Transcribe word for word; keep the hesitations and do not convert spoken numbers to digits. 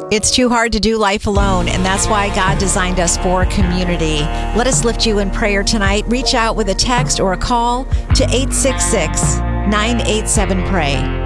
It's too hard to do life alone, and that's why God designed us for community. Let us lift you in prayer tonight. Reach out with a text or a call to eight six six, nine eight seven, P R A Y.